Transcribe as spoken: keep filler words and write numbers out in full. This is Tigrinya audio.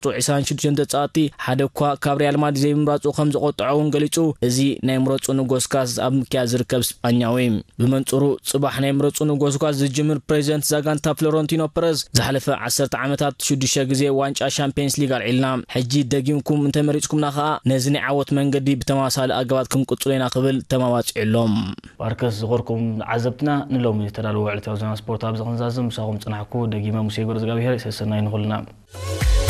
عشرين وستة تصاتي حدا كوا ካብ ሪያል ማድሪድ ዘይምራጹ ከም ዝቆጥዐውን ገሊጹ እዚ ናይ ምረጹ ንጎስካስ ኣብ ምክያዝ ዝርከብ ስፓኛዊ ብመንጽሩ ጽባሕ ናይ ምረጹ ንጎስካስ ዝጅምር ፕሬዚደንት ዛጋንታ ፍሎረንቲኖ ፐሬዝ ዝሓለፈ عشرة ዓመታት ሽዱሽተ ግዜ ዋንጫ ሻምፒየንስ ሊግ አልዒልና ሕጂ ደጊምኩም እንተመሪጽኩምና ኸኣ ነዚ ናይ ዓወት መንገዲ ብተማሳለ ኣገባት ክንቅጽሉና ክብል ተማዋጽዕሎም ባርከስ ዝغርኩም ዓዘብትና ንሎሚ ተዳልዎ ዕለታዊ ዜና ስፖርት ኣብ ዝኽንዛዝም ሳኹም ጽናሕኩ ደጊማ ሙሴ ጎርዝጋብሄር ሰሰናይ ንኹልና